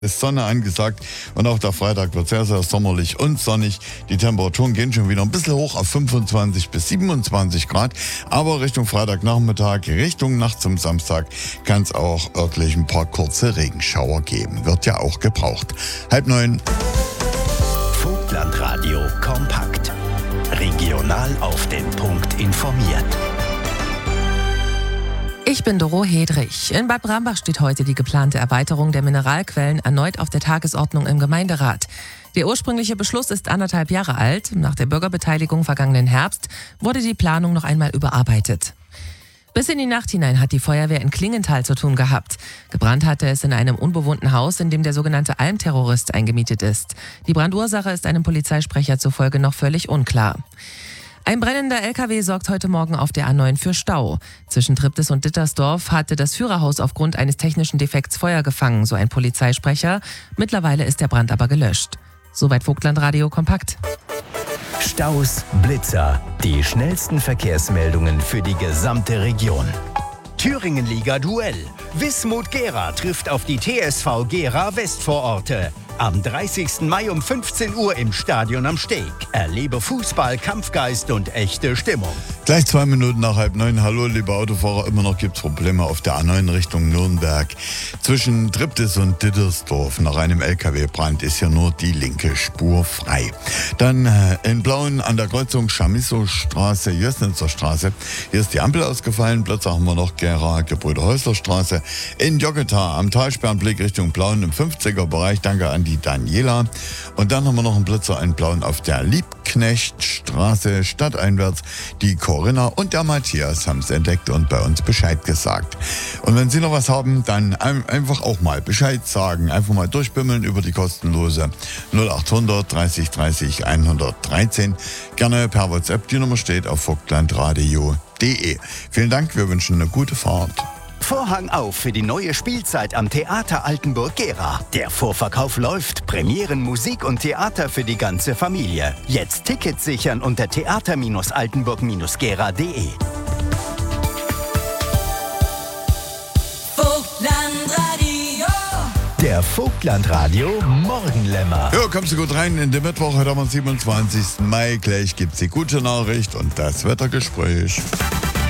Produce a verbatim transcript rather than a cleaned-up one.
Ist Sonne angesagt und auch der Freitag wird sehr, sehr sommerlich und sonnig. Die Temperaturen gehen schon wieder ein bisschen hoch auf fünfundzwanzig bis siebenundzwanzig Grad. Aber Richtung Freitagnachmittag, Richtung Nacht zum Samstag kann es auch örtlich ein paar kurze Regenschauer geben. Wird ja auch gebraucht. Halb neun. Vogtlandradio kompakt. Regional auf den Punkt informiert. Ich bin Doro Hedrich. In Bad Brambach steht heute die geplante Erweiterung der Mineralquellen erneut auf der Tagesordnung im Gemeinderat. Der ursprüngliche Beschluss ist anderthalb Jahre alt. Nach der Bürgerbeteiligung vergangenen Herbst wurde die Planung noch einmal überarbeitet. Bis in die Nacht hinein hat die Feuerwehr in Klingenthal zu tun gehabt. Gebrannt hatte es in einem unbewohnten Haus, in dem der sogenannte Almterrorist eingemietet ist. Die Brandursache ist einem Polizeisprecher zufolge noch völlig unklar. Ein brennender L K W sorgt heute Morgen auf der A neun für Stau. Zwischen Triptis und Dittersdorf hatte das Führerhaus aufgrund eines technischen Defekts Feuer gefangen, so ein Polizeisprecher. Mittlerweile ist der Brand aber gelöscht. Soweit Vogtlandradio kompakt. Staus, Blitzer, die schnellsten Verkehrsmeldungen für die gesamte Region. Thüringenliga-Duell. Wismut Gera trifft auf die T S V Gera Westvororte. Am dreißigsten Mai um fünfzehn Uhr im Stadion am Steg. Erlebe Fußball, Kampfgeist und echte Stimmung. Gleich zwei Minuten nach halb neun. Hallo, liebe Autofahrer. Immer noch gibt es Probleme auf der A neun Richtung Nürnberg. Zwischen Triptis und Dittersdorf nach einem L K W-Brand ist ja nur die linke Spur frei. Dann äh, in Blauen an der Kreuzung Chamisso-Straße, Jössnitzer Straße. Hier ist die Ampel ausgefallen. Plötzlich haben wir noch Gera, Gebrüder-Häusler-Straße. In Joggetar am Talsperrenblick Richtung Blauen im fünfziger-Bereich. Danke an die Daniela. Und dann haben wir noch einen Blitzer in Blauen auf der Liebknechtstraße stadteinwärts. Die Corinna und der Matthias haben es entdeckt und bei uns Bescheid gesagt. Und wenn Sie noch was haben, dann ein, einfach auch mal Bescheid sagen. Einfach mal durchbimmeln über die kostenlose null achthundert dreißig dreißig hundertdreizehn. Gerne per WhatsApp. Die Nummer steht auf vogtlandradio punkt de. Vielen Dank, wir wünschen eine gute Fahrt. Vorhang auf für die neue Spielzeit am Theater Altenburg-Gera. Der Vorverkauf läuft. Premieren, Musik und Theater für die ganze Familie. Jetzt Tickets sichern unter theater altenburg gera punkt de. Vogtlandradio. Der Vogtlandradio Morgenlämmer. Ja, kommst du gut rein in die Mittwoch, heute am siebenundzwanzigsten Mai. Gleich gibt's die gute Nachricht und das Wettergespräch.